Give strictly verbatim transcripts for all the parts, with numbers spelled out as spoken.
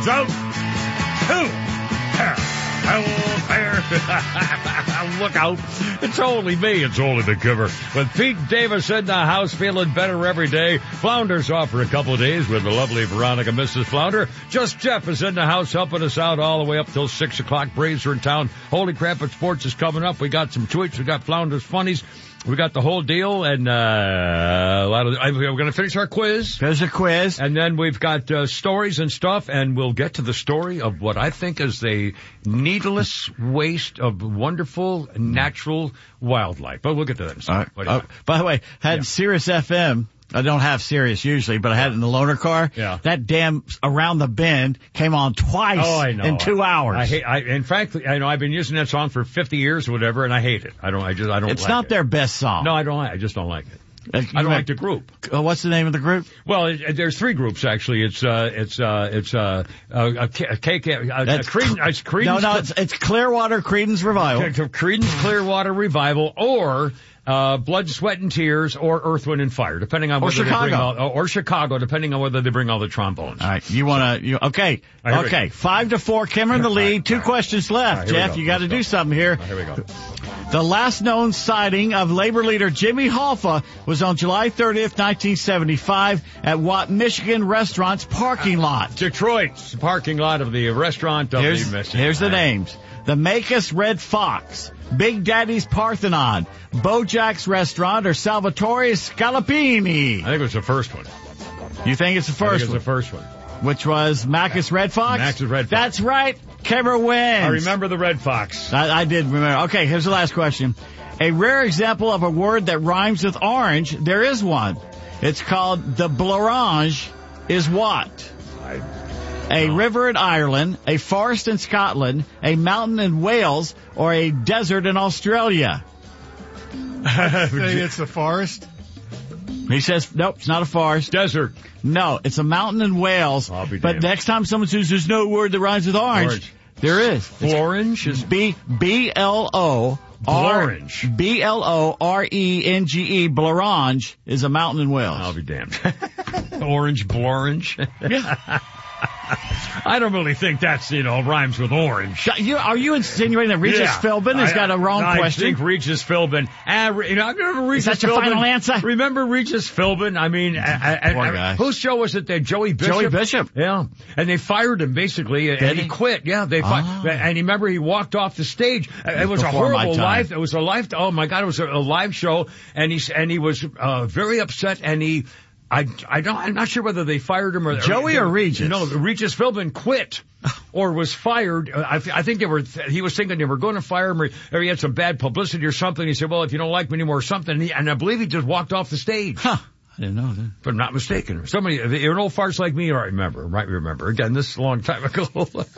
So, two, there. Look out. It's only me. It's only the giver. With Pete Davis in the house, feeling better every day. Flounder's off for a couple of days with the lovely Veronica, Missus Flounder. Just Jeff is in the house helping us out all the way up till six o'clock. Braves are in town. Holy crap, it sports is coming up. We got some tweets. We got Flounder's funnies. We got the whole deal, and uh, a lot of. We're going to finish our quiz. There's a quiz, and then we've got uh, stories and stuff, and we'll get to the story of what I think is a needless waste of wonderful natural wildlife. But we'll get to that in a second. Right. Uh, by the way, had yeah. Sirius F M. I don't have Sirius usually, but I had it in the loaner car. Yeah. That damn Around the Bend came on twice oh, I know. in two hours. I hate, I, in fact, I know I've been using that song for fifty years or whatever, and I hate it. I don't, I just, I don't It's like not it. their best song. No, I don't like I just don't like it. Uh, I don't like the group. Uh, what's the name of the group? Well, it, there's three groups actually. It's uh, it's uh, it's uh, a cake. Uh, That's Creedence. It's Creedence. No, no, it's, it's Clearwater Creedence Revival. Creedence Clearwater Revival, or uh, Blood, Sweat, and Tears, or Earth, Wind, and Fire, depending on or whether Chicago. they bring all, or Chicago, depending on whether they bring all the trombones. All right, you want to? You okay? Right, okay, five to four. Kimmer in the lead. Right, Two right. questions left. Right, Jeff, go. you got to do go. something here. Right, here we go. The last known sighting of labor leader Jimmy Hoffa was on July thirtieth, nineteen seventy-five, at Watt, Michigan restaurant's parking lot. Detroit's parking lot of the restaurant of Here's, the Michigan. here's the names: the Makus Red Fox, Big Daddy's Parthenon, Bojack's Restaurant, or Salvatore Scalapini. I think it was the first one. You think it's the I first think it's one? the first one. Which was Macus Red Fox? Macus Red Fox. That's right. Kimmer wins. I remember the Red Fox. I, I did remember. Okay, here's the last question. A rare example of a word that rhymes with orange, there is one. It's called the Blorange is what? I, A no. river in Ireland, a forest in Scotland, a mountain in Wales, or a desert in Australia? Say it's the forest. He says, nope, it's not a forest. Desert. No, it's a mountain in Wales. I'll be But damned. next time someone says there's no word that rhymes with orange, Orange. there is. Orange is B B L O R Blorange. B L O R E N G E. Blorange is a mountain in Wales. I'll be damned. Orange, blorange. Yeah. I don't really think that's, you know, rhymes with orange. You, are you insinuating that Regis Yeah. Philbin has I- got a wrong I question? I think Regis Philbin. Uh, you know, I remember Regis that your Philbin. final answer? Remember Regis Philbin? I mean, I, I, Poor I, guy. whose show was it? That Joey Bishop. Joey Bishop. Yeah, and they fired him basically, and Did he he? quit. Yeah, they fired. Ah. And you remember he walked off the stage. It was Before a my horrible time. live. It was a live. Oh my God! It was a, a live show, and he and he was uh, very upset, and he. I, I don't, I'm not sure whether they fired him or Joey or Regis? No, Regis Philbin quit or was fired. I, I think they were. He was thinking they were going to fire him, or, or he had some bad publicity or something. He said, "Well, if you don't like me anymore, or something." And, he, and I believe he just walked off the stage. Huh. I didn't know that. If I'm not mistaken. Somebody, if you're an old farts like me, I remember, right? Remember. Again, this is a long time ago.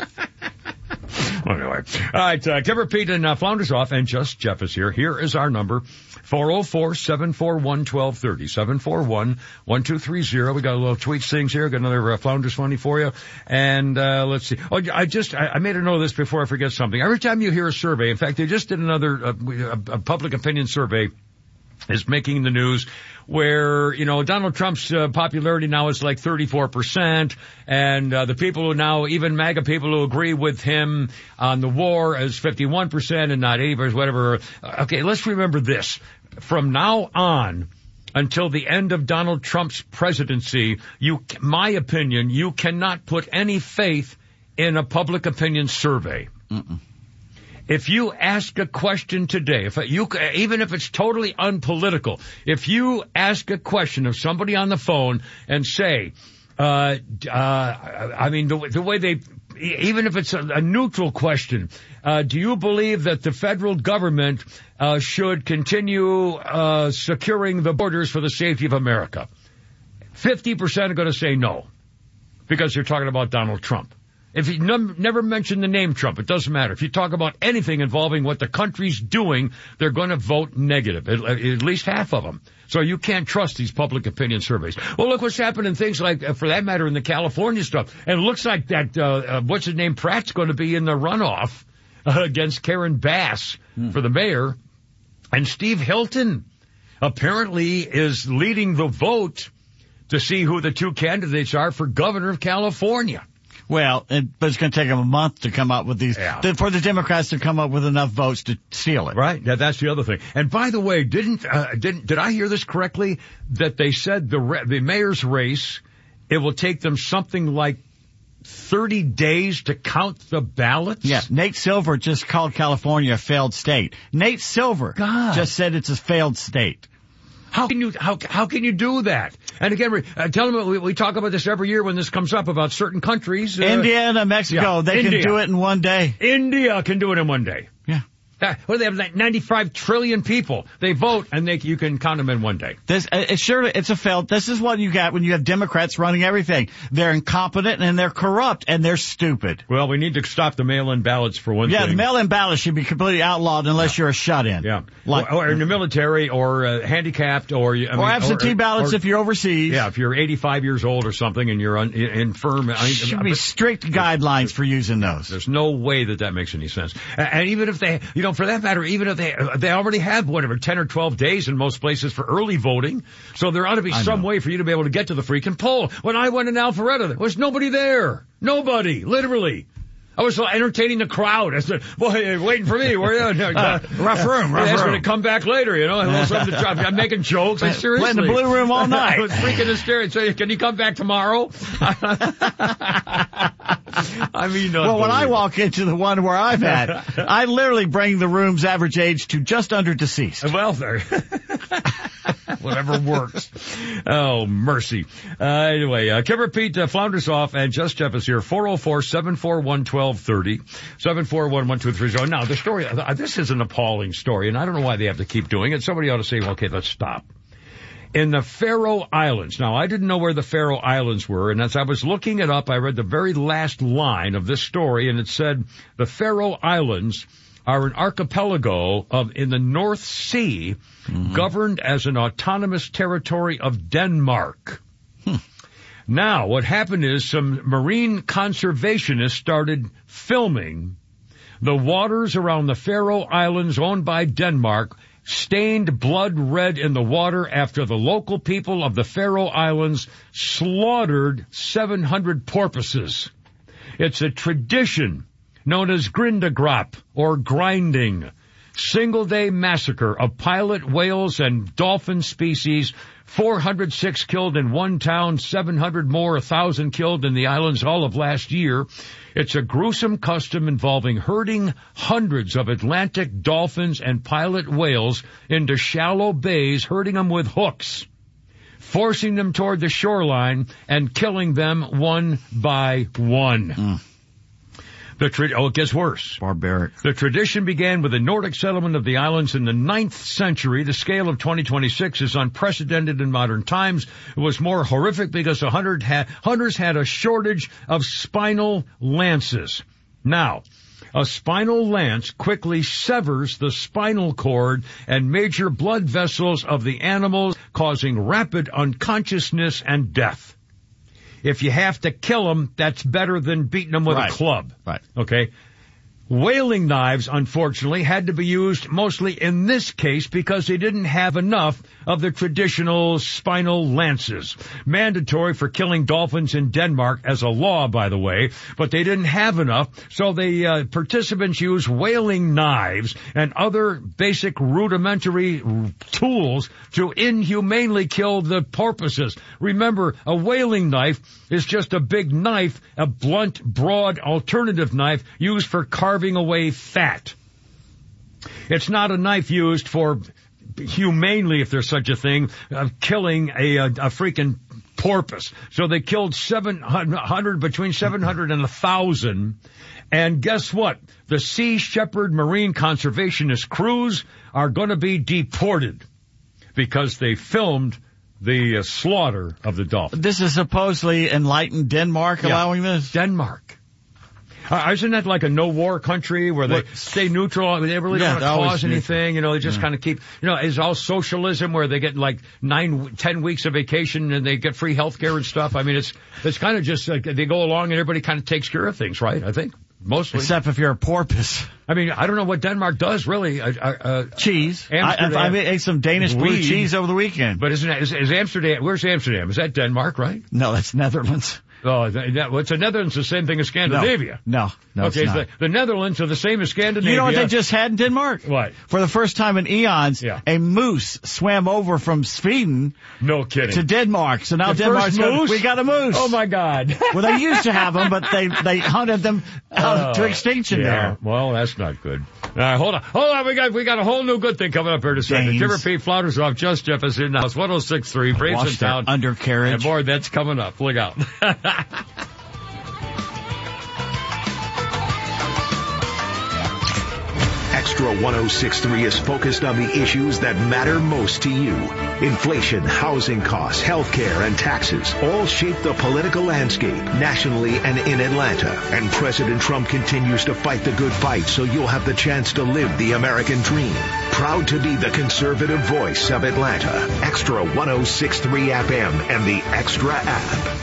Anyway. All right, uh, Kimmer, Pete, and uh, Flounders off, and just Jeff is here. Here is our number, four oh four, seven four one, one two three oh, seven four one, one two three oh. We got a little tweets things here. Got another uh, Flounders funny for you. And, uh, let's see. Oh, I just, I, I made a note of this before I forget something. Every time you hear a survey, in fact, they just did another, uh, a, a public opinion survey is making the news where, you know, Donald Trump's uh, popularity now is like thirty-four percent, and uh, the people who now, even MAGA people who agree with him on the war is fifty-one percent and not eighty percent, whatever. Okay, let's remember this. From now on until the end of Donald Trump's presidency, you, my opinion, you cannot put any faith in a public opinion survey. Mm-mm. If you ask a question today, if you, even if it's totally unpolitical, if you ask a question of somebody on the phone and say, uh, uh, I mean, the, the way they, even if it's a, a neutral question, uh, do you believe that the federal government, uh, should continue, uh, securing the borders for the safety of America? fifty percent are going to say no, because you're talking about Donald Trump. If you num- never mention the name Trump, it doesn't matter. If you talk about anything involving what the country's doing, they're going to vote negative, at, at least half of them. So you can't trust these public opinion surveys. Well, look what's happening in things like, uh, for that matter, in the California stuff. And it looks like that, uh, uh what's his name, Pratt's going to be in the runoff uh, against Karen Bass hmm. for the mayor. And Steve Hilton apparently is leading the vote to see who the two candidates are for governor of California. Well, it, but it's going to take them a month to come up with these, Yeah. to, for the Democrats to come up with enough votes to steal it. Right. Yeah, that's the other thing. And by the way, didn't uh, didn't did I hear this correctly? That they said the ra- the mayor's race, it will take them something like thirty days to count the ballots? Yeah, Nate Silver just called California a failed state. Nate Silver God. just said it's a failed state. How can you how how can you do that? And again, we, uh, tell them we, we talk about this every year when this comes up about certain countries. Uh, India and Mexico, yeah, they India. can do it in one day. India can do it in one day. Yeah. Uh, well, they have like ninety-five trillion people. They vote, and they you can count them in one day. This, uh, it's sure, it's a failed, this is what you got when you have Democrats running everything. They're incompetent and they're corrupt and they're stupid. Well, we need to stop the mail-in ballots for one Yeah, thing. the mail-in ballots should be completely outlawed unless you're a shut-in. Yeah, Like, or, or in the military, or uh, handicapped, or I mean, or absentee or, ballots or, if you're overseas. Yeah, if you're eighty-five years old or something and you're un, infirm. I mean, Should be strict guidelines for using those. There's no way that that makes any sense. And, and even if they, you know, for that matter, even if they they already have whatever ten or twelve days in most places for early voting, so there ought to be I some know. way for you to be able to get to the freaking poll. When I went in Alpharetta, there was nobody there. Nobody, literally. I was entertaining the crowd. I said, "Boy, waiting for me. Where are you?" Uh, rough room, rough They asked me room. to come back later. You know, a little something to try. I'm making jokes. I seriously. Went in the blue room all night. I was freaking hysterical. So, can you come back tomorrow? I mean, Well, when I walk into the one where I'm at, I literally bring the room's average age to just under deceased. Well, there. Whatever works. Oh, mercy. Uh, anyway, uh, Kimber Pete uh, flounders off, and Just Jeff is here. four oh four, seven four one, one two three oh. seven four one, one two three oh. Now, the story, uh, this is an appalling story, and I don't know why they have to keep doing it. Somebody ought to say, well, okay, let's stop. In the Faroe Islands. Now, I didn't know where the Faroe Islands were, and as I was looking it up, I read the very last line of this story, and it said, the Faroe Islands are an archipelago of in the North Sea, mm-hmm. governed as an autonomous territory of Denmark. Hmm. Now, what happened is some marine conservationists started filming the waters around the Faroe Islands owned by Denmark, stained blood red in the water after the local people of the Faroe Islands slaughtered seven hundred porpoises. It's a tradition known as grindagrap, or grinding, single-day massacre of pilot whales and dolphin species, four hundred six killed in one town, seven hundred more, one thousand killed in the islands all of last year. It's a gruesome custom involving herding hundreds of Atlantic dolphins and pilot whales into shallow bays, herding them with hooks, forcing them toward the shoreline, and killing them one by one. Mm. The tra- oh, it gets worse. Barbaric. The tradition began with the Nordic settlement of the islands in the ninth century. The scale of twenty twenty-six is unprecedented in modern times. It was more horrific because the hunter had, hunters had a shortage of spinal lances. Now, a spinal lance quickly severs the spinal cord and major blood vessels of the animals, causing rapid unconsciousness and death. If you have to kill them, that's better than beating them with right. a club. Right. Okay? Whaling knives, unfortunately, had to be used mostly in this case because they didn't have enough of the traditional spinal lances. Mandatory for killing dolphins in Denmark as a law, by the way, but they didn't have enough, so the uh, participants used whaling knives and other basic rudimentary tools to inhumanely kill the porpoises. Remember, a whaling knife is just a big knife, a blunt, broad alternative knife used for carving away fat. It's not a knife used for humanely, if there's such a thing, uh, killing a, a, a freaking porpoise. So they killed seven hundred, between seven hundred and one thousand. And guess what? The Sea Shepherd Marine Conservationist crews are going to be deported because they filmed the uh, slaughter of the dolphin. This is supposedly enlightened Denmark Yeah. allowing this? Denmark. Uh, isn't that like a no-war country where they What? stay neutral? They really Yeah, don't they're want to always cause anything. You know, they just Yeah. kind of keep, you know, it's all socialism where they get like nine, ten weeks of vacation and they get free health care and stuff. I mean, it's, it's kind of just like they go along and everybody kind of takes care of things, right? I think. Mostly. Except if you're a porpoise. I mean, I don't know what Denmark does really. Uh, uh, Cheese. Amsterdam. I, I, I ate some Danish blue Weed. cheese over the weekend. but isn't that, is, is Amsterdam, where's Amsterdam? Is that Denmark, right? No, that's Netherlands. Oh, that, that, what's the Netherlands the same thing as Scandinavia? No, no, okay, it's so not. the, the Netherlands are the same as Scandinavia. You know what they just had in Denmark? What? For the first time in eons, Yeah. a moose swam over from Sweden No kidding. to Denmark. So now The Denmark's first got, moose? we got a moose. Oh my God. Well, they used to have them, but they they hunted them uh, to extinction yeah. there. Well, that's not good. All right, hold on, hold on. We got we got a whole new good thing coming up here in a second. James. Timber Pete Flounders off Just Jeff is in the house. one oh six point three Braves in Watch their town. undercarriage. And boy, that's coming up. Look out. Extra one oh six point three is focused on the issues that matter most to you. Inflation, housing costs, healthcare, and taxes all shape the political landscape nationally and in Atlanta. And President Trump continues to fight the good fight so you'll have the chance to live the American dream. Proud to be the conservative voice of Atlanta. Extra one oh six point three F M and the Extra app.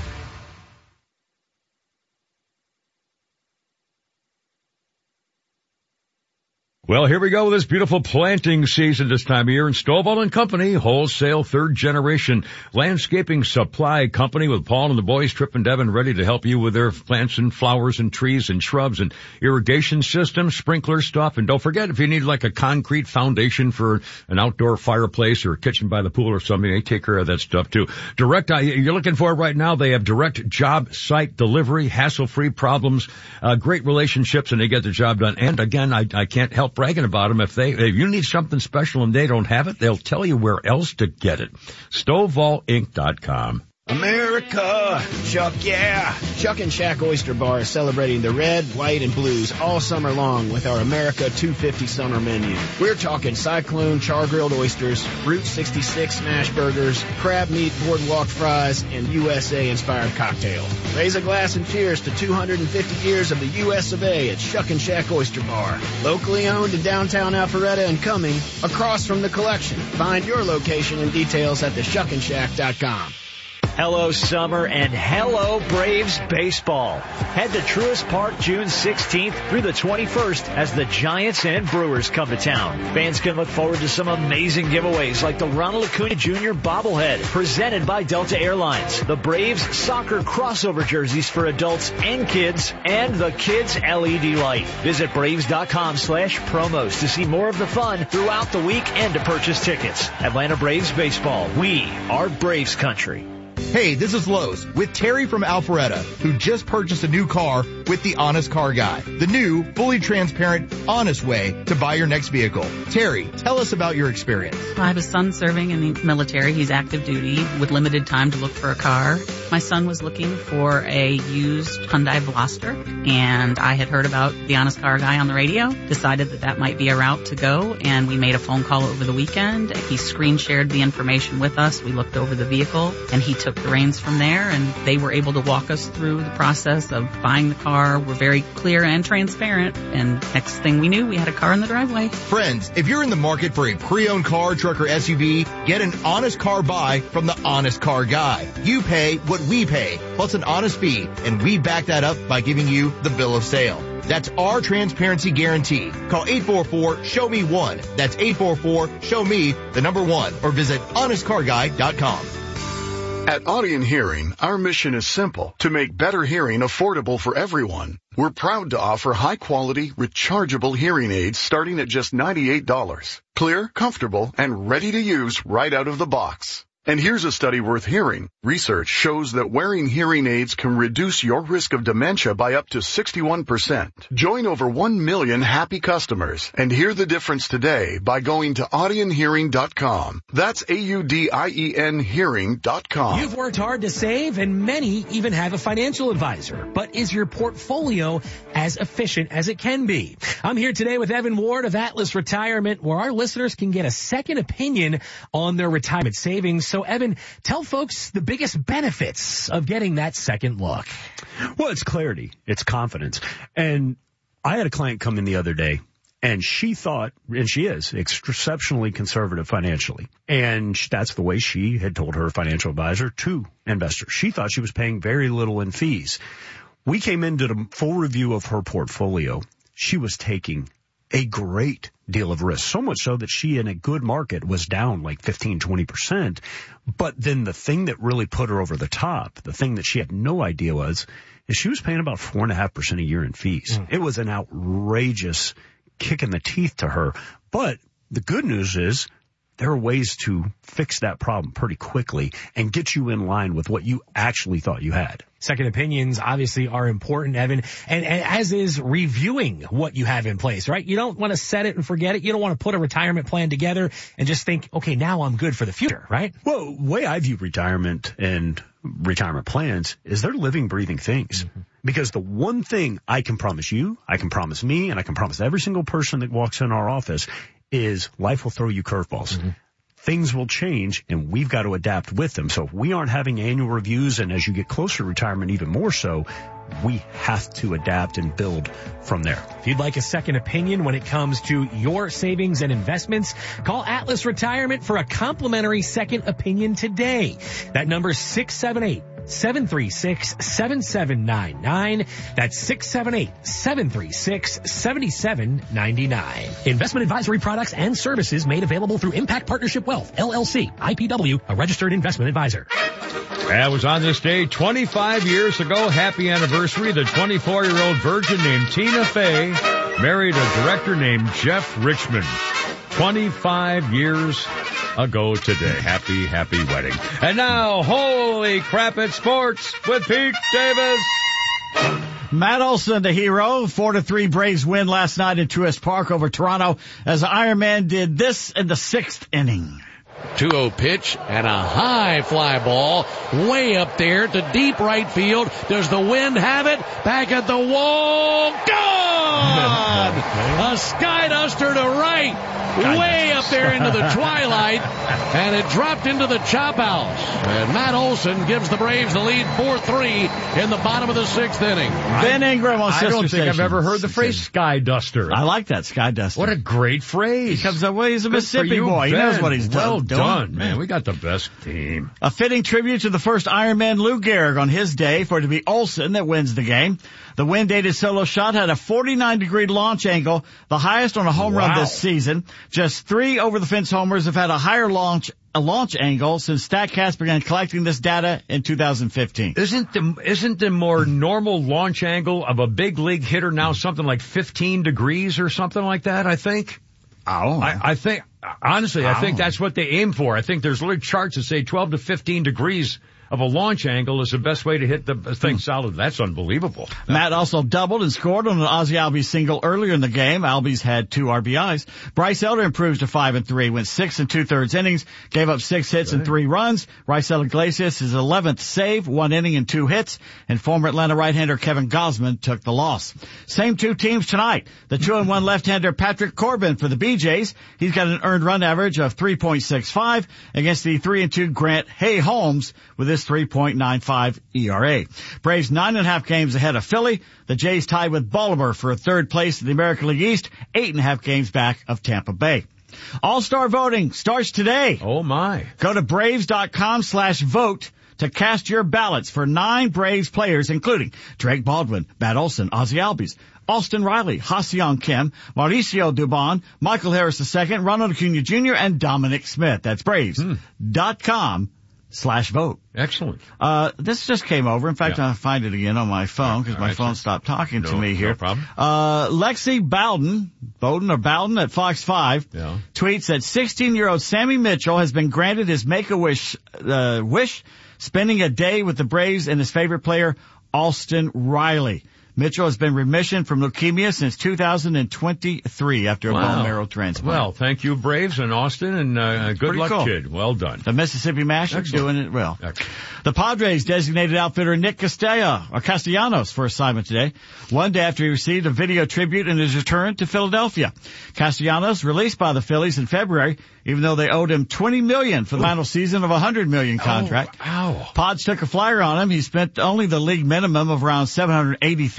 Well, here we go with this beautiful planting season this time of year. And Stovall and Company, wholesale third generation landscaping supply company with Paul and the boys, Trip and Devin, ready to help you with their plants and flowers and trees and shrubs and irrigation systems, sprinkler stuff. And don't forget, if you need like a concrete foundation for an outdoor fireplace or a kitchen by the pool or something, they take care of that stuff too. Direct, you're looking for it right now. They have direct job site delivery, hassle-free problems, uh, great relationships, and they get the job done. And again, I, I can't help bragging about them. If they, if you need something special and they don't have it, they'll tell you where else to get it. Stovall Inc dot com. America! Chuck, yeah! Chuck and Shack Oyster Bar is celebrating the red, white, and blues all summer long with our America two fifty summer menu. We're talking Cyclone char-grilled oysters, Route sixty-six smash burgers, crab meat boardwalk fries, and U S A-inspired cocktails. Raise a glass and cheers to two hundred fifty years of the U S of A at Chuck and Shack Oyster Bar. Locally owned in downtown Alpharetta and Cumming, across from the collection. Find your location and details at the shuck and shack dot com. Hello, summer, and hello, Braves baseball. Head to Truist Park June sixteenth through the twenty-first as the Giants and Brewers come to town. Fans can look forward to some amazing giveaways like the Ronald Acuna Junior bobblehead presented by Delta Airlines, the Braves soccer crossover jerseys for adults and kids, and the Kids L E D light. Visit Braves.com slash promos to see more of the fun throughout the week and to purchase tickets. Atlanta Braves baseball. We are Braves country. Hey, this is Lowe's with Terry from Alpharetta, who just purchased a new car with the Honest Car Guy, the new, fully transparent, honest way to buy your next vehicle. Terry, tell us about your experience. I have a son serving in the military. He's active duty with limited time to look for a car. My son was looking for a used Hyundai Veloster, and I had heard about the Honest Car Guy on the radio, decided that that might be a route to go, and we made a phone call over the weekend. He screen shared the information with us. We looked over the vehicle, and he took the reins from there, and they were able to walk us through the process of buying the car. We're very clear and transparent, and next thing we knew, we had a car in the driveway. Friends, if you're in the market for a pre-owned car, truck, or S U V, get an honest car buy from the Honest Car Guy. You pay what we pay, plus an honest fee, and we back that up by giving you the bill of sale. That's our transparency guarantee. Call eight four four, show me one. That's eight four four, show me the number one, or visit honest car guy dot com. At Audion Hearing, our mission is simple, to make better hearing affordable for everyone. We're proud to offer high-quality, rechargeable hearing aids starting at just ninety-eight dollars. Clear, comfortable, and ready to use right out of the box. And here's a study worth hearing. Research shows that wearing hearing aids can reduce your risk of dementia by up to sixty-one percent. Join over one million happy customers and hear the difference today by going to audion hearing dot com. That's A U D I E N hearing dot com. You've worked hard to save, and many even have a financial advisor. But is your portfolio as efficient as it can be? I'm here today with Evan Ward of Atlas Retirement, where our listeners can get a second opinion on their retirement savings. So, Evan, tell folks the biggest benefits of getting that second look. Well, it's clarity. It's confidence. And I had a client come in the other day, and she thought, and she is, exceptionally conservative financially. And that's the way she had told her financial advisor to investors. She thought she was paying very little in fees. We came into the full review of her portfolio. She was taking a great deal of risk. So much so that she, in a good market, was down like fifteen, twenty percent. But then the thing that really put her over the top, the thing that she had no idea was, is she was paying about four and a half percent a year in fees. Mm. It was an outrageous kick in the teeth to her. But the good news is there are ways to fix that problem pretty quickly and get you in line with what you actually thought you had. Second opinions obviously are important, Evan, and, and as is reviewing what you have in place, right? You don't want to set it and forget it. You don't want to put a retirement plan together and just think, okay, now I'm good for the future, right? Well, the way I view retirement and retirement plans is they're living, breathing things. Mm-hmm. Because the one thing I can promise you, I can promise me, and I can promise every single person that walks in our office is life will throw you curveballs. Mm-hmm. Things will change, and we've got to adapt with them. So if we aren't having annual reviews, and as you get closer to retirement even more so, we have to adapt and build from there. If you'd like a second opinion when it comes to your savings and investments, call Atlas Retirement for a complimentary second opinion today. That number is six seven eight, seven three six, seven seven nine nine. That's six seven eight, seven three six, seven seven nine nine. Investment advisory products and services made available through Impact Partnership Wealth, L L C, I P W, a registered investment advisor. That was on this day twenty-five years ago. Happy anniversary. The twenty-four-year-old virgin named Tina Fey married a director named Jeff Richmond. twenty-five years ago today. Happy, happy wedding. And now, holy crap at sports with Pete Davis. Matt Olson, the hero. Four to three Braves win last night in Truist Park over Toronto as the Iron Man did this in the sixth inning. two oh pitch and a high fly ball way up there to deep right field. Does the wind have it? Back at the wall. Gone! A sky duster to right. Way up there into the twilight. And it dropped into the chop house. And Matt Olson gives the Braves the lead four three in the bottom of the sixth inning. Ben Ingram on Sister I don't think Station. I've ever heard the phrase sky duster. I like that, sky duster. What a great phrase. He comes up, well, he's a Good Mississippi you, boy. Ben. He knows what he's well doing. Well done, man. We got the best team. A fitting tribute to the first Iron Man, Lou Gehrig, on his day for it to be Olson that wins the game. The wind-dated solo shot had a forty-nine degree launch angle, the highest on a home wow. run this season. Just three over-the-fence homers have had a higher launch a launch angle since StatCast began collecting this data in two thousand fifteen. Isn't the isn't the more normal launch angle of a big league hitter now something like fifteen degrees or something like that? I think. Oh, I, I think honestly, oh. I think that's what they aim for. I think there's little charts that say twelve to fifteen degrees of a launch angle is the best way to hit the thing solid. That's unbelievable. Matt also doubled and scored on an Ozzie Albies single earlier in the game. Albies had two R B Is. Bryce Elder improves to five and three, went six and two thirds innings, gave up six hits and three runs. Raisel Iglesias, his eleventh save, one inning and two hits, and former Atlanta right-hander Kevin Gausman took the loss. Same two teams tonight. The two and one left-hander Patrick Corbin for the B Jays. He's got an earned run average of three point six five against the three and two Grant Hay Holmes with his three point nine five E R A. Braves nine and a half games ahead of Philly. The Jays tied with Baltimore for a third place in the American League East, eight and a half games back of Tampa Bay. All-Star voting starts today. Oh my. Go to Braves.com slash vote to cast your ballots for nine Braves players, including Drake Baldwin, Matt Olson, Ozzie Albies, Austin Riley, Ha-Seong Kim, Mauricio Dubon, Michael Harris the Second, Ronald Acuna Junior, and Dominic Smith. That's Braves.com slash vote. Excellent. Uh, this just came over. In fact, yeah. I'll find it again on my phone because my right, phone sir. stopped talking no, to me here. No problem. Uh, Lexi Bowden, Bowden or Bowden at Fox five yeah. tweets that sixteen-year-old Sammy Mitchell has been granted his Make-A-Wish, uh, wish, spending a day with the Braves and his favorite player, Austin Riley. Mitchell has been remission from leukemia since two thousand twenty-three after a wow. bone marrow transplant. Well, thank you, Braves and Austin, and uh, good Pretty luck, cool. kid. Well done. The Mississippi Mashers doing it well. Excellent. The Padres designated outfitter Nick Castillo, or Castellanos for assignment today, one day after he received a video tribute in his return to Philadelphia. Castellanos, released by the Phillies in February, even though they owed him twenty million dollars for the final season of a one hundred million dollars contract. Oh, ow. Pods took a flyer on him. He spent only the league minimum of around seven hundred eighty thousand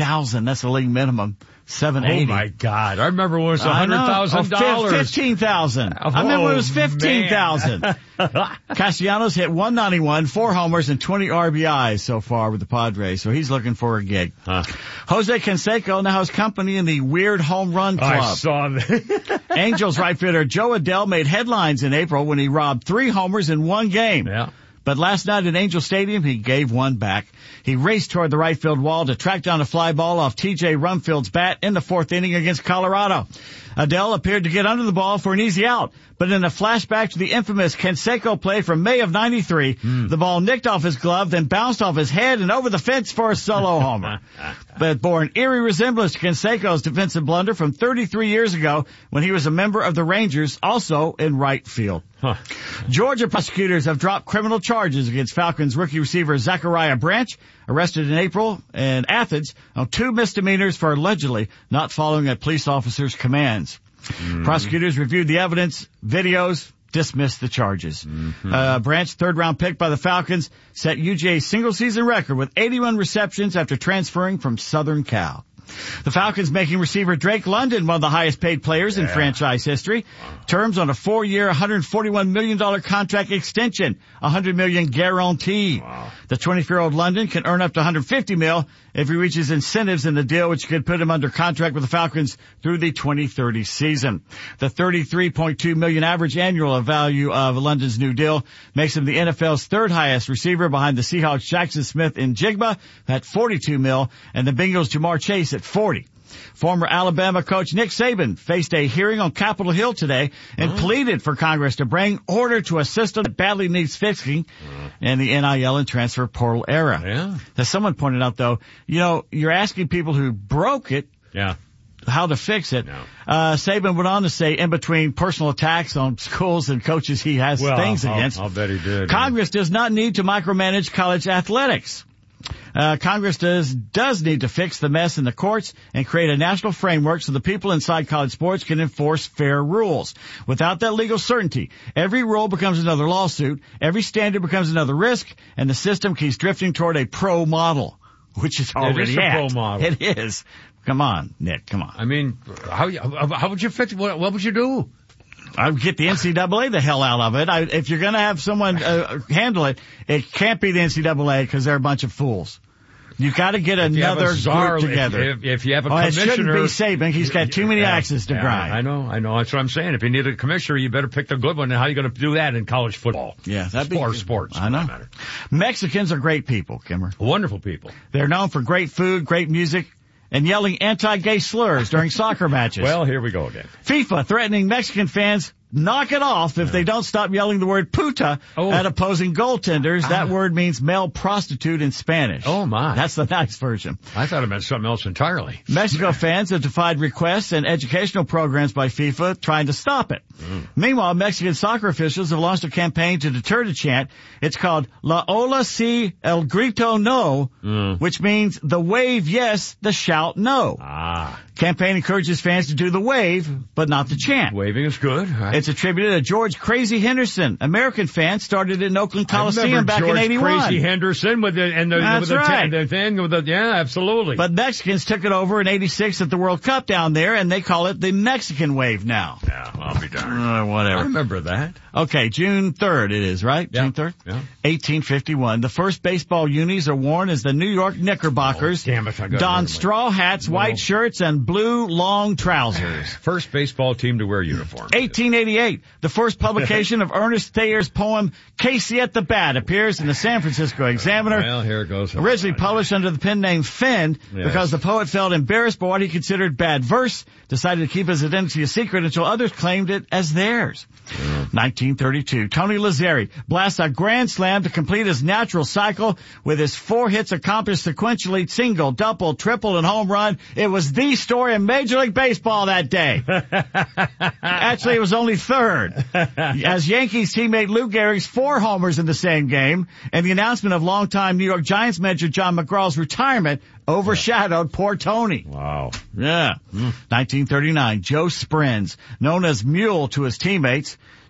thousand. That's the league minimum. seven eighty. Oh my God. I remember when it was one hundred thousand dollars. Oh, fifteen thousand. Oh, I remember when it was fifteen thousand. Castellanos hit one ninety-one, four homers, and twenty R B Is so far with the Padres, so he's looking for a gig. Huh. Jose Canseco now has company in the Weird Home Run Club. I saw that. Angels right fielder Joe Adell made headlines in April when he robbed three homers in one game. Yeah. But last night at Angel Stadium, he gave one back. He raced toward the right field wall to track down a fly ball off T J Rumfield's bat in the fourth inning against Colorado. Adell appeared to get under the ball for an easy out, but in a flashback to the infamous Canseco play from May of ninety-three, mm. the ball nicked off his glove, then bounced off his head and over the fence for a solo homer. But bore an eerie resemblance to Canseco's defensive blunder from thirty-three years ago when he was a member of the Rangers, also in right field. Huh. Georgia prosecutors have dropped criminal charges against Falcons rookie receiver Zachariah Branch, arrested in April in Athens on two misdemeanors for allegedly not following a police officer's commands. Mm. Prosecutors reviewed the evidence, videos, dismissed the charges. Mm-hmm. Uh, Branch, third round pick by the Falcons, set U G A's single season record with eighty-one receptions after transferring from Southern Cal. The Falcons making receiver Drake London one of the highest paid players yeah. in franchise history. Wow. Terms on a four-year, one hundred forty-one million dollars contract extension, one hundred million dollars guarantee. Wow. The twenty-four-year-old London can earn up to one hundred fifty mil if he reaches incentives in the deal, which could put him under contract with the Falcons through the twenty thirty season. The thirty-three point two million dollars average annual value of London's new deal makes him the N F L's third highest receiver behind the Seahawks' Jackson Smith and Jigba at forty-two mil and the Bengals' Jamar Chase at forty. Former Alabama coach Nick Saban faced a hearing on Capitol Hill today and oh. pleaded for Congress to bring order to a system that badly needs fixing oh. in the N I L and transfer portal era. Yeah. As someone pointed out, though, you know, you're asking people who broke it yeah. how to fix it. No. Uh, Saban went on to say in between personal attacks on schools and coaches he has well, things I'll, against. I'll bet he did. Congress yeah. does not need to micromanage college athletics. Uh, Congress does, does need to fix the mess in the courts and create a national framework so the people inside college sports can enforce fair rules. Without that legal certainty, every rule becomes another lawsuit, every standard becomes another risk, and the system keeps drifting toward a pro model, which is already it is a at. pro model. It is. Come on, Nick, come on. I mean, how, how would you fix it? What, what would you do? I would get the N C double A the hell out of it. I, if you're going to have someone uh, handle it, it can't be the N C double A because they're a bunch of fools. You've got to get another czar, group together. If, if, if you have a oh, commissioner, it shouldn't be Saban. He's got too many yeah, axes to yeah, grind. I know, I know. That's what I'm saying. If you need a commissioner, you better pick the good one. And how are you going to do that in college football? Yeah, that'd Sport, be sports. I know. Mexicans are great people, Kimmer. Wonderful people. They're known for great food, great music, and yelling anti-gay slurs during soccer matches. Well, here we go again. FIFA threatening Mexican fans. Knock it off if yeah. they don't stop yelling the word puta oh. at opposing goaltenders. Ah. That word means male prostitute in Spanish. Oh, my. That's the nice version. I thought it meant something else entirely. Mexico fans have defied requests and educational programs by FIFA trying to stop it. Mm. Meanwhile, Mexican soccer officials have launched a campaign to deter the chant. It's called La Ola Si, El Grito No, mm. which means the wave yes, the shout no. Ah. Campaign encourages fans to do the wave, but not the chant. Waving is good. Right. It's attributed to George Crazy Henderson, American fan, started in Oakland Coliseum back in eighty-one. Crazy Henderson with the and the, That's with the, right. the thing with the yeah, absolutely. But Mexicans took it over in eighty-six at the World Cup down there, and they call it the Mexican wave now. Yeah, I'll be darned. Uh, whatever. I remember that. Okay, June third it is, right? Yeah. June third? Yeah. eighteen fifty-one. The first baseball unis are worn as the New York Knickerbockers. Oh, damn it, I got don straw hats, well, white shirts, and blue long trousers. First baseball team to wear uniforms. eighteen eighty-eight. The first publication of Ernest Thayer's poem, Casey at the Bat, appears in the San Francisco Examiner. Well, here it goes. Originally published under the pen name Finn, yes. because the poet felt embarrassed by what he considered bad verse, decided to keep his identity a secret until others claimed it as theirs. Yeah. nineteen thirty-two. Tony Lazzeri blasts a grand slam to complete his natural cycle with his four hits accomplished sequentially, single, double, triple, and home run. It was the story in Major League Baseball that day. Actually, it was only third. As Yankees teammate Lou Gehrig's four homers in the same game, and the announcement of longtime New York Giants manager John McGraw's retirement overshadowed poor Tony. Wow. Yeah. Mm. nineteen thirty-nine. Joe Sprins, known as Mule to his teammates,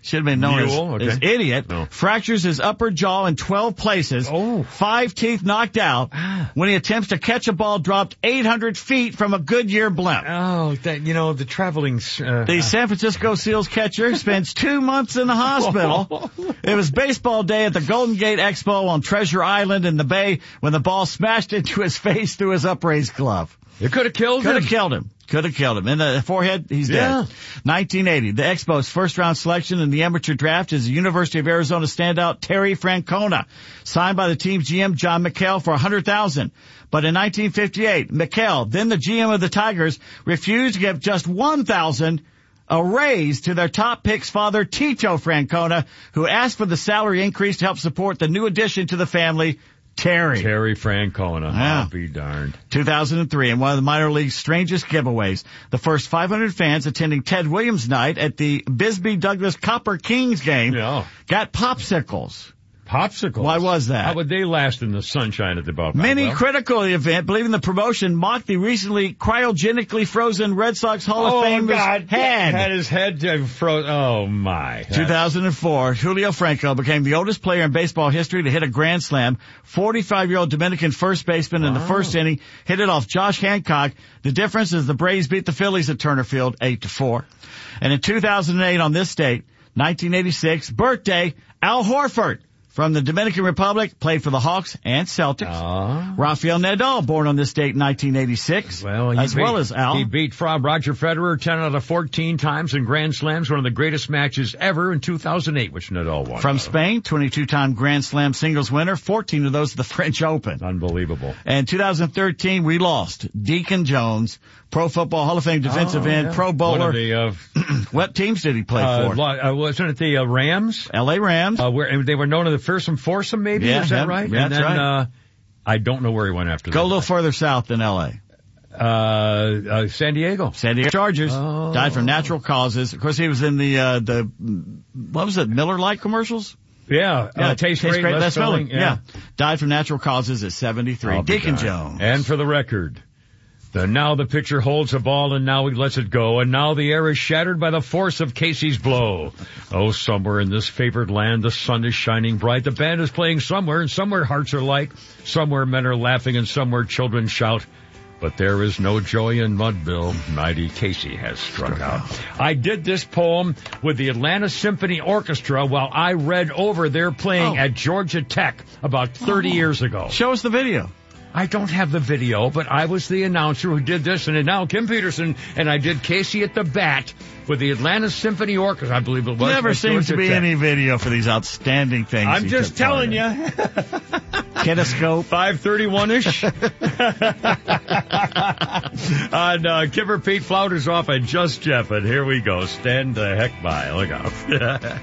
should have been known as, Mule, okay. as idiot, No. fractures his upper jaw in twelve places, Oh. five teeth knocked out when he attempts to catch a ball dropped eight hundred feet from a Goodyear blimp. Oh, that, you know, the traveling... Uh, The San Francisco Seals catcher spends two months in the hospital. It was baseball day at the Golden Gate Expo on Treasure Island in the Bay when the ball smashed into his face through his upraised glove. It could have killed Could him. have killed him. Could have killed him. In the forehead, he's Yeah. dead. nineteen eighty, the Expos' first-round selection in the amateur draft is the University of Arizona standout Terry Francona, signed by the team's G M John McHale for one hundred thousand dollars. But in nineteen fifty-eight, McHale, then the G M of the Tigers, refused to give just one thousand dollars a raise to their top pick's father, Tito Francona, who asked for the salary increase to help support the new addition to the family, Terry. Terry Francona. Yeah. I'll be darned. two thousand three, in one of the minor league's strangest giveaways. The first five hundred fans attending Ted Williams night at the Bisbee Douglas Copper Kings game Yeah. got popsicles. Popsicles. Why was that? How would they last in the sunshine at the ballpark? Many Well, critical of the event, believing the promotion mocked the recently cryogenically frozen Red Sox Hall oh, of Fame's God. head. Had his head uh, frozen. Oh, my. two thousand four, Julio Franco became the oldest player in baseball history to hit a grand slam. forty-five-year-old Dominican first baseman in the first inning hit it off Josh Hancock. The difference is the Braves beat the Phillies at Turner Field eight to four. And in two thousand eight on this date, nineteen eighty-six, birthday, Al Horford from the Dominican Republic, played for the Hawks and Celtics. Uh, Rafael Nadal, born on this date in nineteen eighty-six, well, he as beat, well as Al. He beat Fra- Roger Federer ten out of fourteen times in Grand Slams, one of the greatest matches ever in two thousand eight, which Nadal won. From though. Spain, twenty-two-time Grand Slam singles winner, fourteen of those at the French Open. Unbelievable. And two thousand thirteen, we lost Deacon Jones, Pro Football Hall of Fame defensive Oh, end, yeah. Pro Bowler. One of the, uh, What teams did he play uh, for? lo- uh, wasn't it the uh, Rams? L A Rams. Uh, where and they were known as the Fearsome Foursome, maybe? Yeah, Is that yeah, right? yeah, and that's then, right. Uh, I don't know where he went after Go that. a little further south than L A. Uh, uh, San Diego. San Diego Chargers. Oh. Died from natural causes. Of course, he was in the, uh, the, what was it, Miller Lite commercials? Yeah, Yeah, uh, tastes, great, less, less filling. filling. Yeah. Died from natural causes at seventy-three. I'll be Deacon darned. Jones. And for the record, the, now the pitcher holds a ball and now he lets it go, and now the air is shattered by the force of Casey's blow. Oh, somewhere in this favored land, the sun is shining bright. The band is playing somewhere, and somewhere hearts are light. Somewhere men are laughing, and somewhere children shout. But there is no joy in Mudville. Mighty Casey has struck out. I did this poem with the Atlanta Symphony Orchestra while I read over their playing Oh. at Georgia Tech about thirty years ago. Show us the video. I don't have the video, but I was the announcer who did this, and now Kim Peterson, and I did Casey at the Bat with the Atlanta Symphony Orchestra, I believe it was. Never at seems to Georgia be Tech. any video for these outstanding things. I'm he just took part telling in. you. Kinescope. five thirty-one-ish. On uh, Kipper Pete Flouters off at Just Jeff, and here we go. Stand the heck by. Look out.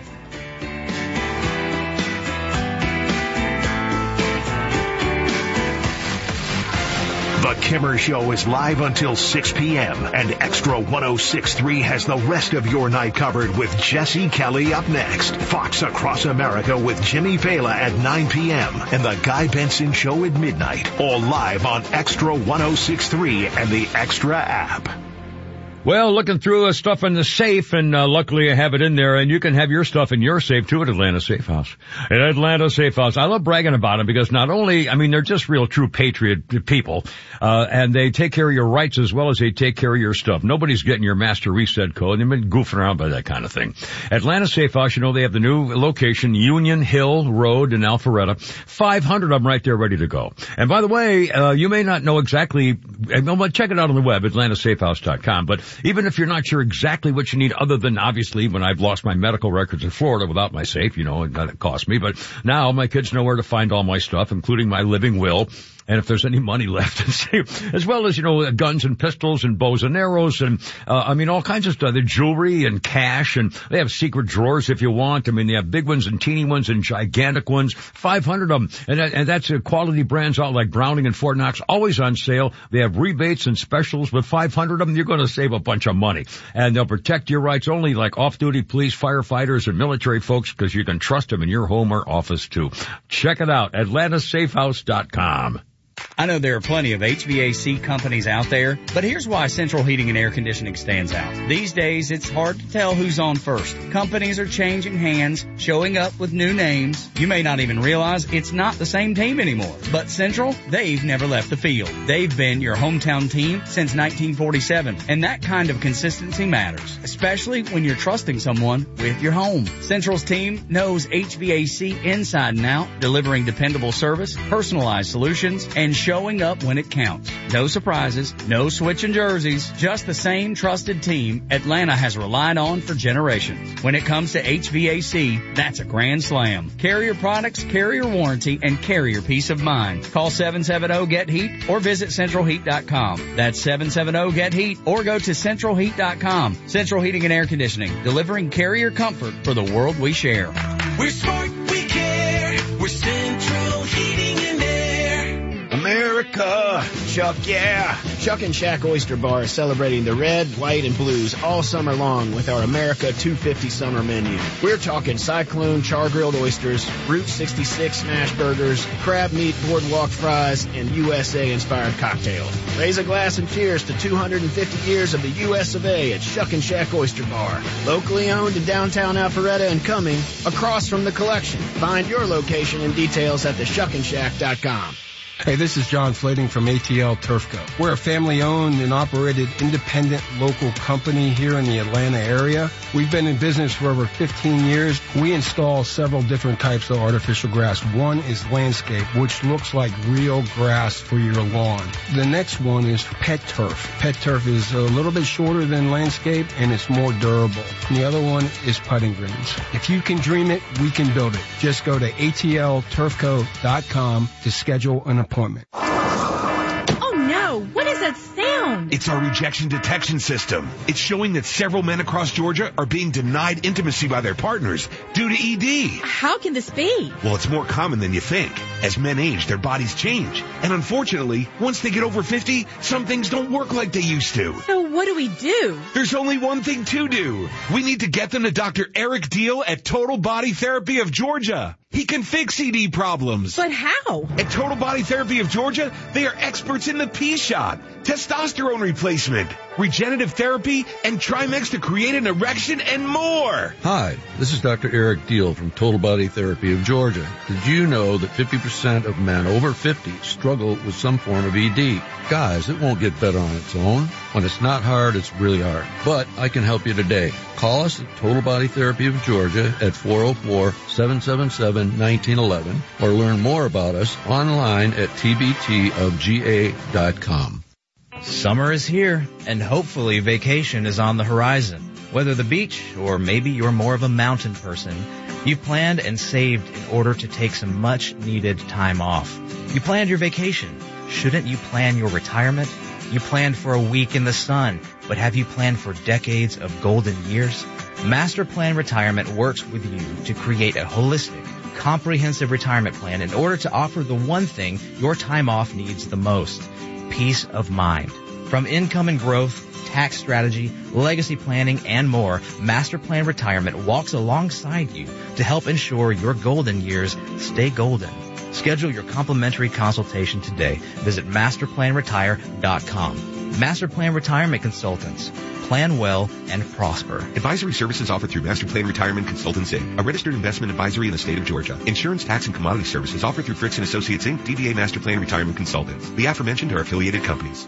The Kimmer Show is live until six p.m. and Extra one oh six point three has the rest of your night covered with Jesse Kelly up next. Fox Across America with Jimmy Fela at nine p.m. and The Guy Benson Show at midnight. All live on Extra one oh six point three and the Extra app. Well, looking through the stuff in the safe, and uh, luckily I have it in there, and you can have your stuff in your safe too at Atlanta Safe House. At Atlanta Safe House, I love bragging about them because not only, I mean, they're just real true patriot people, uh, and they take care of your rights as well as they take care of your stuff. Nobody's getting your master reset code. They've been goofing around by that kind of thing. Atlanta Safe House, you know, they have the new location, Union Hill Road in Alpharetta. five hundred of them right there ready to go. And by the way, uh, you may not know exactly, well, check it out on the web, atlanta safe house dot com, but even if you're not sure exactly what you need, other than obviously when I've lost my medical records in Florida without my safe, you know, that cost me. But now my kids know where to find all my stuff, including my living will. And if there's any money left, as well as, you know, guns and pistols and bows and arrows and, uh, I mean, all kinds of stuff. The jewelry and cash, and they have secret drawers if you want. I mean, they have big ones and teeny ones and gigantic ones, five hundred of them. And, that, and that's uh, quality brands out like Browning and Fort Knox, always on sale. They have rebates and specials. With five hundred of them, you're going to save a bunch of money. And they'll protect your rights only like off-duty police, firefighters, and military folks, because you can trust them in your home or office too. Check it out, atlanta safe house dot com. I know there are plenty of H V A C companies out there, but here's why Central Heating and Air Conditioning stands out. These days, it's hard to tell who's on first. Companies are changing hands, showing up with new names. You may not even realize it's not the same team anymore. But Central, they've never left the field. They've been your hometown team since nineteen forty-seven, and that kind of consistency matters, especially when you're trusting someone with your home. Central's team knows H V A C inside and out, delivering dependable service, personalized solutions, and showing up when it counts. No surprises, no switching jerseys, just the same trusted team Atlanta has relied on for generations. When it comes to H V A C, that's a grand slam. Carrier products, carrier warranty, and carrier peace of mind. Call seven seven zero get heat or visit central heat dot com. That's seven seven zero get heat or go to central heat dot com. Central Heating and Air Conditioning, delivering carrier comfort for the world we share. We're smart, we care. We're Central Heating and Air. America, Chuck, yeah. Chuck and Shack Oyster Bar is celebrating the red, white, and blues all summer long with our America two fifty summer menu. We're talking Cyclone char-grilled oysters, Route sixty-six smash burgers, crab meat boardwalk fries, and U S A-inspired cocktails. Raise a glass and cheers to two hundred fifty years of the U S of A at Chuck and Shack Oyster Bar. Locally owned in downtown Alpharetta and Cumming, across from the Collection. Find your location and details at the shuck and shack dot com. Hey, this is John Flating from A T L Turfco. We're a family-owned and operated independent local company here in the Atlanta area. We've been in business for over fifteen years. We install several different types of artificial grass. One is landscape, which looks like real grass for your lawn. The next one is pet turf. Pet turf is a little bit shorter than landscape, and it's more durable. And the other one is putting greens. If you can dream it, we can build it. Just go to A T L turfco dot com to schedule an appointment. Oh no, what is that sound? It's our rejection detection system. It's showing that several men across Georgia are being denied intimacy by their partners due to E D. How can this be? Well, it's more common than you think. As men age, their bodies change. And unfortunately, once they get over fifty, some things don't work like they used to. So what do we do? There's only one thing to do. We need to get them to Doctor Eric Deal at Total Body Therapy of Georgia. He can fix E D problems. But how? At Total Body Therapy of Georgia, they are experts in the P-shot, testosterone replacement, regenerative therapy, and Trimex to create an erection and more. Hi, this is Doctor Eric Deal from Total Body Therapy of Georgia. Did you know that fifty percent of men over fifty struggle with some form of E D? Guys, it won't get better on its own. When it's not hard, it's really hard. But I can help you today. Call us at Total Body Therapy of Georgia at four oh four, seven seven seven, one nine one one or learn more about us online at T B T of G A dot com. Summer is here, and hopefully vacation is on the horizon. Whether the beach or maybe you're more of a mountain person, you've planned and saved in order to take some much-needed time off. You planned your vacation. Shouldn't you plan your retirement? You planned for a week in the sun, but have you planned for decades of golden years? Master Plan Retirement works with you to create a holistic, comprehensive retirement plan in order to offer the one thing your time off needs the most, peace of mind. From income and growth, tax strategy, legacy planning, and more, Master Plan Retirement walks alongside you to help ensure your golden years stay golden. Schedule your complimentary consultation today. Visit master plan retire dot com. Master Plan Retirement Consultants. Plan well and prosper. Advisory services offered through Master Plan Retirement Consultants, Incorporated, a registered investment advisory in the state of Georgia. Insurance, tax, and commodity services offered through Fricks and Associates, Incorporated, D B A Master Plan Retirement Consultants. The aforementioned are affiliated companies.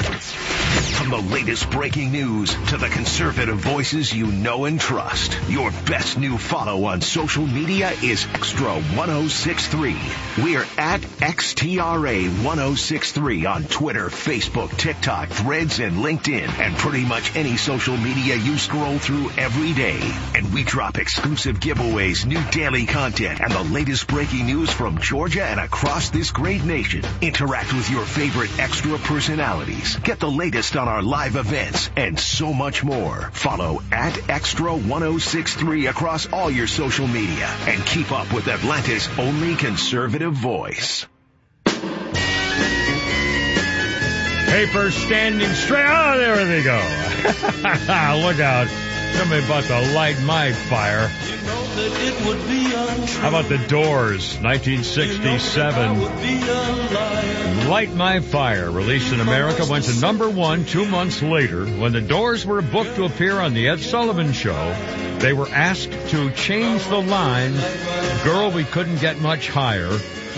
From the latest breaking news to the conservative voices you know and trust, your best new follow on social media is Extra ten sixty-three. We're at X T R A ten sixty-three on Twitter, Facebook, TikTok, Threads, and LinkedIn, and pretty much any social media you scroll through every day. And we drop exclusive giveaways, new daily content, and the latest breaking news from Georgia and across this great nation. Interact with your favorite Extra personalities. Get the latest on our live events and so much more. Follow at Extra ten sixty-three across all your social media and keep up with Atlanta's only conservative voice. Paper standing straight. Oh, there they go. Look out. Somebody about to light my fire. How about the Doors, nineteen sixty-seven? Light My Fire, released in America, went to number one two months later. When the Doors were booked to appear on the Ed Sullivan Show, they were asked to change the line, "Girl, we couldn't get much higher."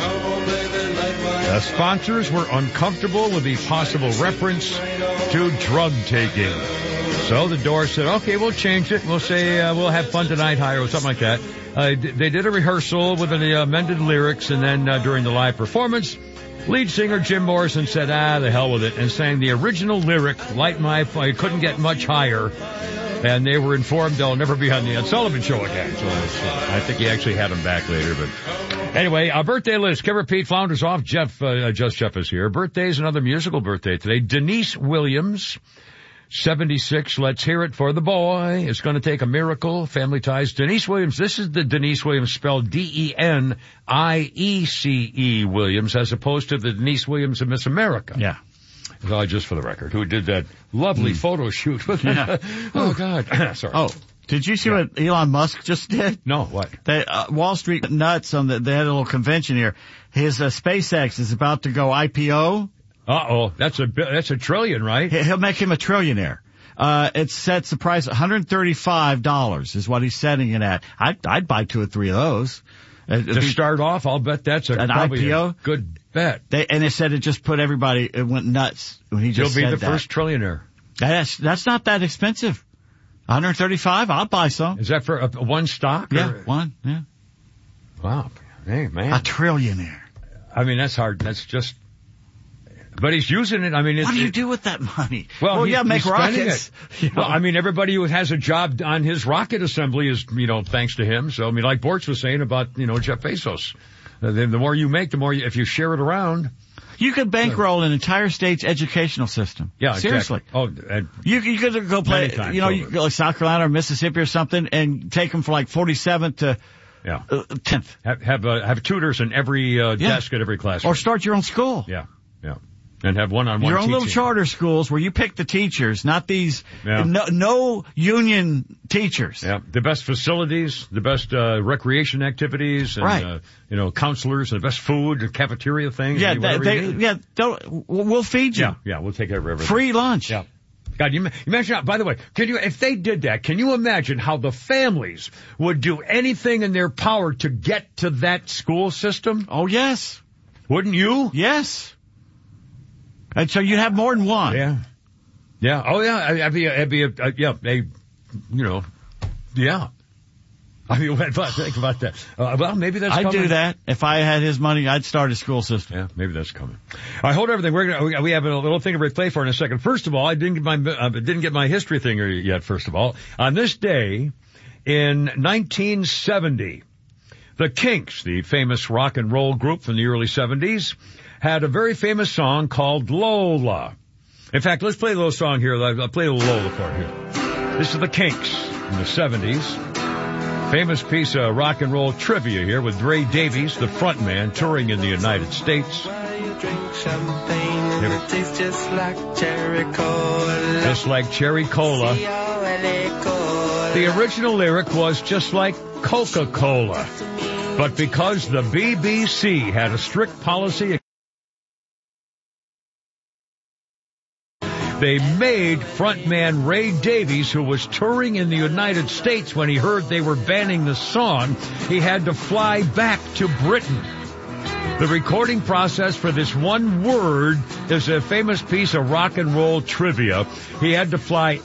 The sponsors were uncomfortable with the possible reference to drug taking. So the Doors said, okay, we'll change it. We'll say, uh, we'll have fun tonight higher or something like that. Uh, they did a rehearsal with the amended lyrics, and then uh, during the live performance, lead singer Jim Morrison said, ah, the hell with it, and sang the original lyric, "Light My Fire, couldn't get much higher." And they were informed they'll never be on the Ed Sullivan Show again. So uh, I think he actually had them back later. But anyway, our birthday list. Kevin Pete Flounders off. Jeff, uh, Just Jeff is here. Birthday's another musical birthday today. Denise Williams, seventy-six. Let's hear it for the boy. It's going to take a miracle. Family ties. Denise Williams. This is the Denise Williams spelled D E N I E C E Williams, as opposed to the Denise Williams of Miss America. Yeah. Uh, just for the record, who did that lovely mm. photo shoot with yeah. Oh, God. Sorry. Oh, did you see yeah. what Elon Musk just did? No, what? They, uh, Wall Street nuts on the, they had a little convention here. His uh, SpaceX is about to go I P O. Uh-oh, that's a, that's a trillion, right? He'll make him a trillionaire. Uh, it sets the price one hundred thirty-five dollars is what he's setting it at. I'd, I'd buy two or three of those. To be, start off, I'll bet that's a, an probably I P O. A good bet. They, and they said it just put everybody, it went nuts when he just He'll be said the that. first trillionaire. That's, that's not that expensive. one hundred thirty-five, I'll buy some. Is that for a, one stock? Yeah, or? one, yeah. Wow. Hey, man. A trillionaire. I mean, that's hard. That's just, but he's using it. I mean, it's, what do you it, do with that money? Well, well he, yeah, make rockets. You know? Well, I mean, everybody who has a job on his rocket assembly is, you know, thanks to him. So, I mean, like Bortz was saying about, you know, Jeff Bezos. Uh, the, the more you make, the more you, if you share it around. You could bankroll an entire state's educational system. Yeah, seriously. Exactly. Oh, and you you could go play, times, you know, over. you go like South Carolina or Mississippi or something, and take them for like forty-seventh to yeah uh, tenth. Have have, uh, have tutors in every uh, yeah. desk at every classroom. Or start your own school. Yeah, yeah. And have one-on-one Your own teaching. little charter schools where you pick the teachers, not these, yeah. no, no union teachers. Yeah, the best facilities, the best uh, recreation activities, and, right. uh, you know, counselors, and the best food, and cafeteria things. Yeah, and they, they, you need. yeah, don't, we'll feed you. Yeah, yeah, we'll take care of everything. Free lunch. Yeah. God, you imagine, by the way, can you, if they did that, can you imagine how the families would do anything in their power to get to that school system? Oh, yes. Wouldn't you? Yes. And so you'd have more than one. Yeah. Yeah. Oh, yeah. It'd be, a, it'd be a, a, yeah, a, you know, yeah. I mean, think about that. Uh, well, maybe that's I'd coming. do that. If I had his money, I'd start a school system. Yeah, maybe that's coming. I hold everything. We're gonna, we have a little thing to replay for in a second. First of all, I didn't get my, uh, didn't get my history thing yet, first of all. On this day, in nineteen seventy, the Kinks, the famous rock and roll group from the early seventies, had a very famous song called Lola. In fact, let's play a little song here. I'll play a little Lola for you here. This is the Kinks in the seventies. Famous piece of rock and roll trivia here with Ray Davies, the front man, touring in the United States. Just like cherry cola. Just like cherry cola. The original lyric was just like Coca-Cola. But because the B B C had a strict policy, they made frontman Ray Davies, who was touring in the United States when he heard they were banning the song, he had to fly back to Britain. The recording process for this one word is a famous piece of rock and roll trivia. He had to fly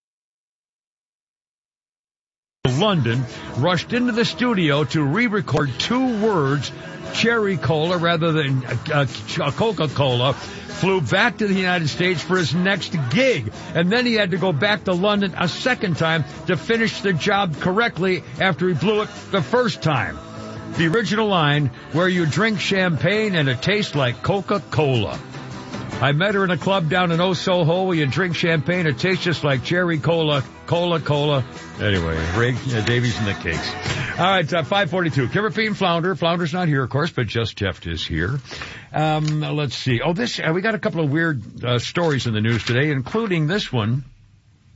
to London, rushed into the studio to re-record two words, cherry cola rather than uh, Coca-Cola, flew back to the United States for his next gig. And then he had to go back to London a second time to finish the job correctly after he blew it the first time. The original line, where you drink champagne and it tastes like Coca-Cola. I met her in a club down in Old Soho where you drink champagne, it tastes just like cherry cola, cola, cola. Anyway, Ray uh, Davies and the Cakes. All right, uh, five forty-two. Kimber Pete and Flounder. Flounder's not here, of course, but Just Jeff is here. Um, let's see. Oh, this, uh, we got a couple of weird uh, stories in the news today, including this one.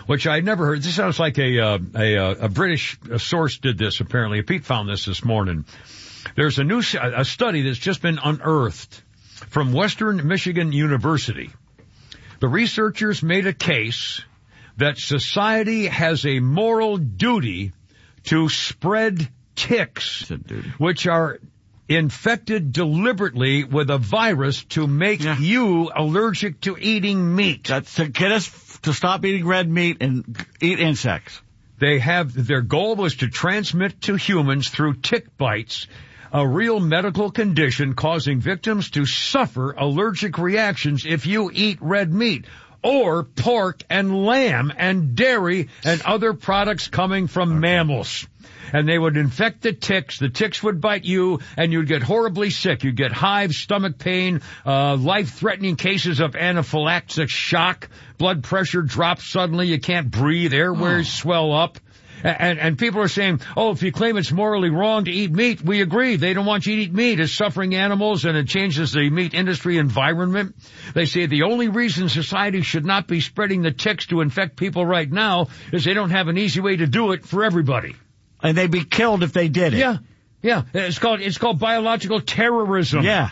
which I'd never heard. This sounds like a, uh, a, a British source did this, apparently. Pete found this this morning. There's a new, a study that's just been unearthed from Western Michigan University. The researchers made a case that society has a moral duty to spread ticks, which are infected deliberately with a virus to make yeah. you allergic to eating meat. That's to get us to stop eating red meat and eat insects. They have, their goal was to transmit to humans through tick bites, a real medical condition causing victims to suffer allergic reactions if you eat red meat, or pork and lamb and dairy and other products coming from okay. mammals. And they would infect the ticks. The ticks would bite you, and you'd get horribly sick. You'd get hives, stomach pain, uh, life-threatening cases of anaphylactic shock. Blood pressure drops suddenly. You can't breathe. Airways oh. swell up. And, and people are saying, oh, if you claim it's morally wrong to eat meat, we agree. They don't want you to eat meat. It's suffering animals, and it changes the meat industry environment. They say the only reason society should not be spreading the ticks to infect people right now is they don't have an easy way to do it for everybody. And they'd be killed if they did it. Yeah, yeah. It's called it's called biological terrorism. Yeah.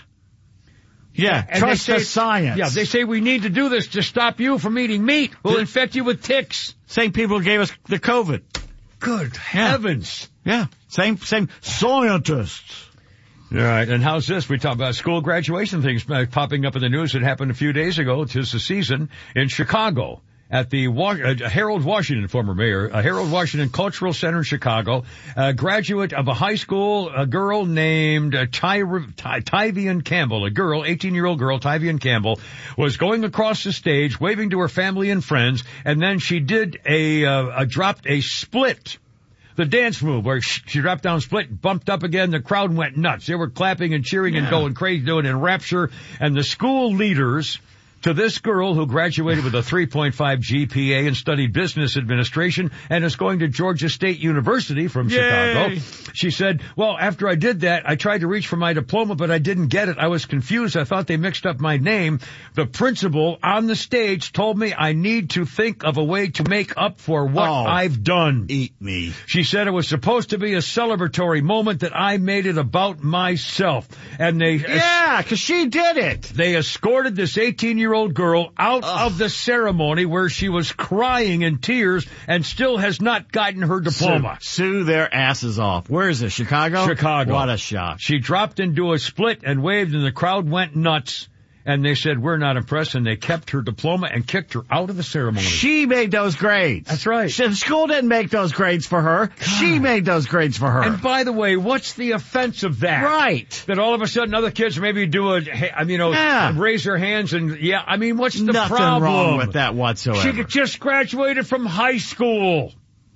Yeah, and trust say, the science. Yeah, they say we need to do this to stop you from eating meat. We'll the, infect you with ticks. Same people who gave us the COVID. Good heavens. Yeah, yeah. same same scientists. All right, and how's this? We talk about school graduation things popping up in the news that happened a few days ago. Tis the season in Chicago. At the uh, Harold Washington, former mayor, uh, Harold Washington Cultural Center in Chicago, a graduate of a high school, a girl named uh, Ty- Ty- Tyvian Campbell, a girl, eighteen-year-old girl, Tyvian Campbell, was going across the stage, waving to her family and friends, and then she did a, uh, a dropped a split. The dance move where she dropped down, split, bumped up again. The crowd went nuts. They were clapping and cheering yeah. and going crazy, doing in rapture. And the school leaders to this girl who graduated with a three point five G P A and studied business administration and is going to Georgia State University from Yay. Chicago. She said, well, after I did that, I tried to reach for my diploma, but I didn't get it. I was confused. I thought they mixed up my name. The principal on the stage told me I need to think of a way to make up for what oh, I've done. Eat me. She said it was supposed to be a celebratory moment, that I made it about myself. And they... Yeah, because she did it. They escorted this eighteen-year-old old girl out Ugh. of the ceremony where she was crying in tears and still has not gotten her diploma. Sue, sue their asses off. Where is it? Chicago? Chicago. What a shock. She dropped into a split and waved, and the crowd went nuts. And they said, we're not impressed, and they kept her diploma and kicked her out of the ceremony. She made those grades. That's right. The school didn't make those grades for her. God. She made those grades for her. And by the way, what's the offense of that? Right. That all of a sudden other kids maybe do a, I mean, you know, yeah. raise their hands and, yeah, I mean, what's the Nothing problem? Nothing wrong with that whatsoever. She just graduated from high school.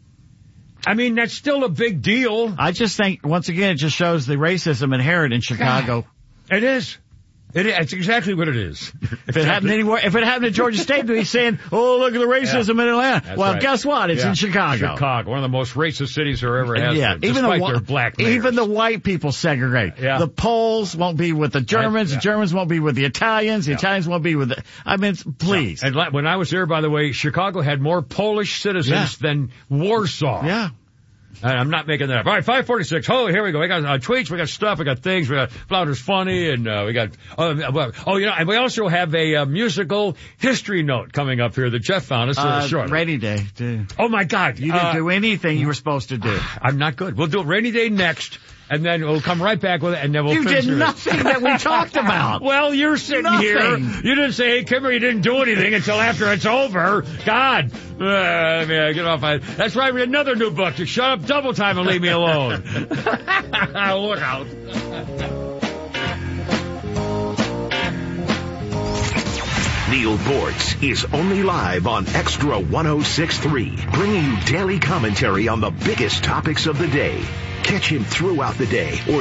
I mean, that's still a big deal. I just think, once again, it just shows the racism inherent in Chicago. God. It is. It is. It's exactly what it is. If it happened anywhere, if it happened at Georgia State, they'd be saying, "Oh, look at the racism yeah. in Atlanta." That's well, right. guess what? It's yeah. in Chicago. Chicago, one of the most racist cities there ever has yeah. been. Even despite the their black mayors. even the white people segregate. Yeah. The Poles won't be with the Germans. I, yeah. The Germans won't be with the Italians. The yeah. Italians won't be with the. I mean, please. Yeah. And when I was there, by the way, Chicago had more Polish citizens yeah. than Warsaw. Yeah. I'm not making that up. All right, five forty-six. Oh, here we go. We got uh, tweets, we got stuff, we got things, we got Flouder's funny, and uh, we got, uh, oh, you know, and we also have a uh, musical history note coming up here that Jeff found us. Uh, uh, short. Rainy Day. Too. Oh, my God. You didn't uh, do anything you were supposed to do. I'm not good. We'll do it Rainy Day next. And then we'll come right back with it, and then we'll You finish did nothing that we talked about. Well, you're sitting nothing. here. You didn't say, hey, Kimber, you didn't do anything until after it's over. God. Uh, I mean, get off my... That's right, we have another new book. To shut up double time and leave me alone. Look out. Neil Bortz is only live on Extra one oh six point three, bringing you daily commentary on the biggest topics of the day. Catch him throughout the day or